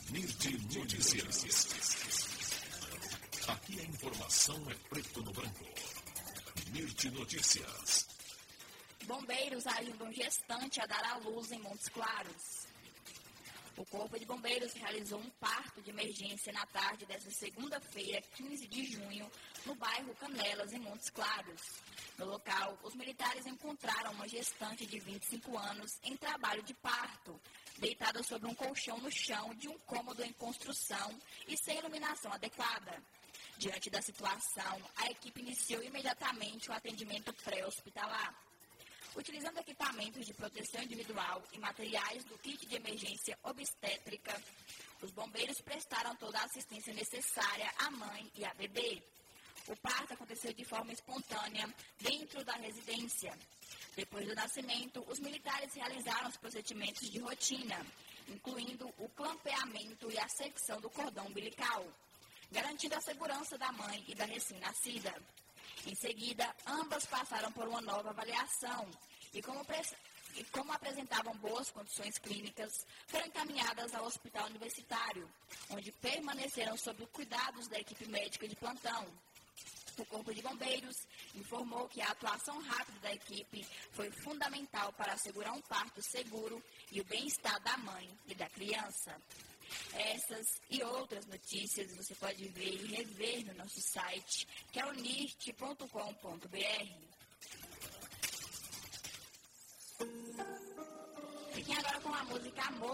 NIRT Notícias. Aqui a informação é preto no branco. NIRT Notícias. Bombeiros ajudam gestante a dar à luz em Montes Claros. O Corpo de Bombeiros realizou um parto de emergência na tarde desta segunda-feira, 15 de junho, no bairro Canelas, em Montes Claros. No local, os militares encontraram uma gestante de 25 anos em trabalho de parto, deitada sobre um colchão no chão de um cômodo em construção e sem iluminação adequada. Diante da situação, a equipe iniciou imediatamente o atendimento pré-hospitalar. Utilizando equipamentos de proteção individual e materiais do kit de emergência obstétrica, os bombeiros prestaram toda a assistência necessária à mãe e à bebê. O parto aconteceu de forma espontânea dentro da residência. Depois do nascimento, os militares realizaram os procedimentos de rotina, incluindo o clampeamento e a secção do cordão umbilical, garantindo a segurança da mãe e da recém-nascida. Em seguida, ambas passaram por uma nova avaliação e, como apresentavam boas condições clínicas, foram encaminhadas ao hospital universitário, onde permaneceram sob os cuidados da equipe médica de plantão. O Corpo de Bombeiros informou que a atuação rápida da equipe foi fundamental para assegurar um parto seguro e o bem-estar da mãe e da criança. Essas e outras notícias você pode ver e rever no nosso site, que é o nirt.com.br. Fiquem agora com a música Amor.